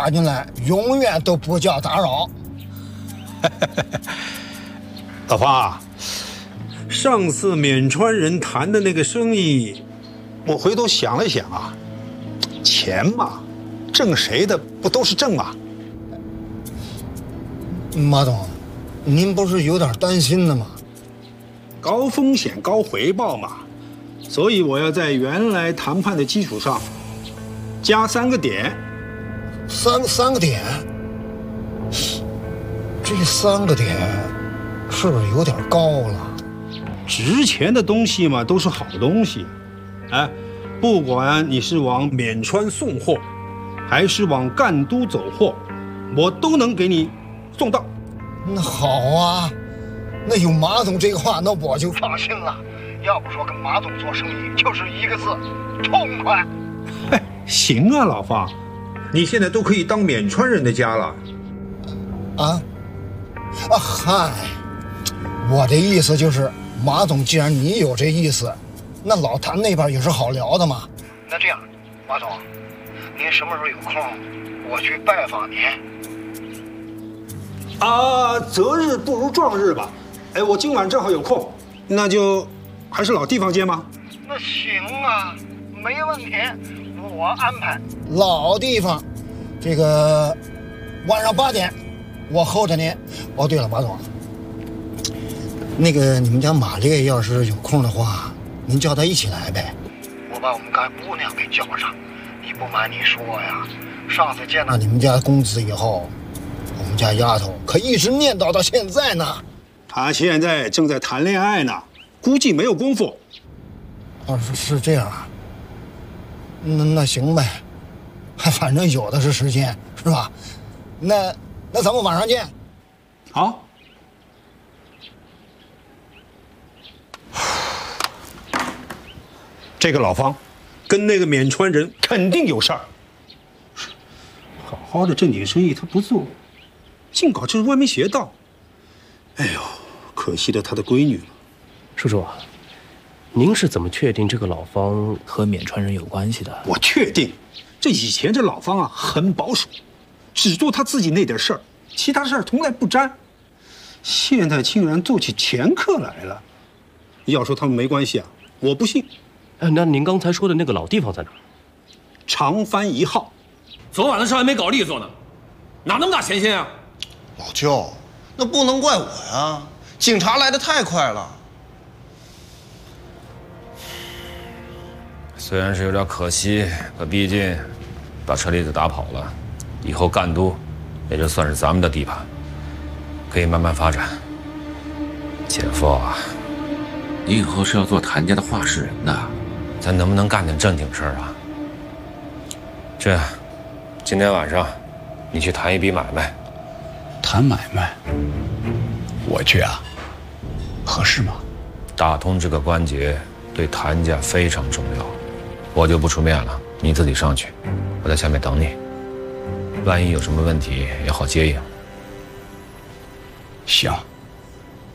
加进来，永远都不叫打扰。 老方啊，上次缅川人谈的那个生意，我回头想了想啊，钱嘛，挣谁的不都是挣吗？ 马总，您不是有点担心的吗？ 高风险高回报嘛，所以我要在原来谈判的基础上加3个点。 三个点？这3个点是不是有点高了？ 值钱的东西嘛，都是好东西。哎，不管你是往缅川送货，还是往赣都走货，我都能给你送到。 那好啊，那有马总这个话，那我就放心了。要不说跟马总做生意就是一个字，痛快。 哎，行啊，老方，你现在都可以当缅川人的家了。 嗨，我的意思就是，马总，既然你有这意思，那老谭那边也是好聊的嘛。那这样，马总，您什么时候有空，我去拜访您。 啊，择日不如撞日吧。哎，我今晚正好有空，那就还是老地方见吗？ 那行啊，没问题，我安排。老地方，这个晚上8点，我候着您。哦，对了，马总，那个你们家马烈要是有空的话，您叫他一起来呗。我把我们家姑娘给叫上。你不瞒你说呀，上次见到你们家公子以后，我们家丫头可一直念叨到现在呢。 她现在正在谈恋爱呢，估计没有功夫。 哦，是这样啊。那行呗，反正有的是时间，是吧？那咱们晚上见。 好。这个老方跟那个缅川人肯定有事儿。好好的正经生意他不做，净搞这歪门邪道。哎呦，可惜了他的闺女了。 叔叔，您是怎么确定这个老方和缅川人有关系的？ 我确定，这以前这老方啊很保守，只做他自己那点事儿，其他事儿从来不沾。现在竟然做起掮客来了。要说他们没关系啊，我不信。 那您刚才说的那个老地方在哪？ 长帆1号。 昨晚的事还没搞利索呢，哪那么大闲心啊？ 老舅，那不能怪我呀，警察来得太快了。 虽然是有点可惜，可毕竟把车厘子打跑了，以后赣都也就算是咱们的地盘，可以慢慢发展。姐夫啊， 你以后是要做谭家的话事人的， 咱能不能干点正经事儿啊？这样，今天晚上你去谈一笔买卖。 谈买卖？我去啊？合适吗？ 打通这个关节对谭家非常重要，我就不出面了，你自己上去，我在下面等你。万一有什么问题也好接应。 行。